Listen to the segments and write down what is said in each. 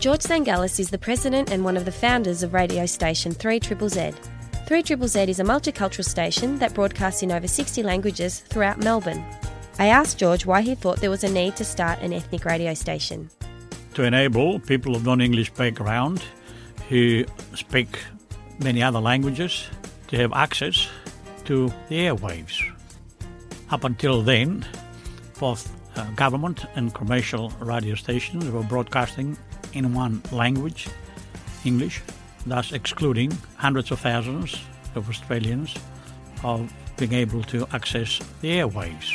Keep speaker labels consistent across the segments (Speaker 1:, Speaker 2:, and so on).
Speaker 1: George Zangalis is the president and one of the founders of radio station 3ZZZ. 3ZZZ is a multicultural station that broadcasts in over 60 languages throughout Melbourne. I asked George why he thought there was a need to start an ethnic radio station.
Speaker 2: To enable people of non-English background who speak many other languages to have access to the airwaves. Up until then, both government and commercial radio stations were broadcasting in one language, English, thus excluding hundreds of thousands of Australians of being able to access the airwaves.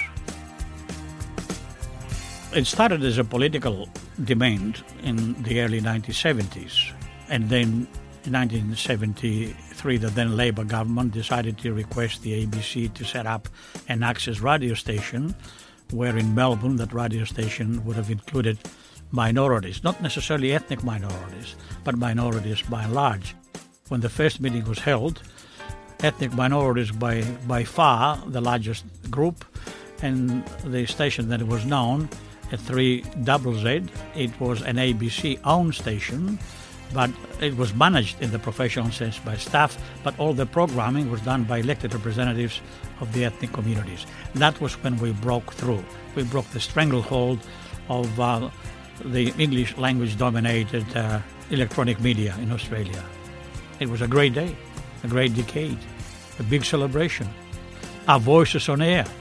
Speaker 2: It started as a political demand in the early 1970s, and then in 1973 the then Labor government decided to request the ABC to set up an access radio station where in Melbourne that radio station would have included minorities, not necessarily ethnic minorities, but minorities by and large. When the first meeting was held, ethnic minorities by far the largest group, and the station that was known at 3ZZZ, it was an ABC-owned station, but it was managed in the professional sense by staff, but all the programming was done by elected representatives of the ethnic communities. That was when we broke through. We broke the stranglehold of the English language-dominated electronic media in Australia. It was a great day, a great decade, a big celebration. Our voices on air.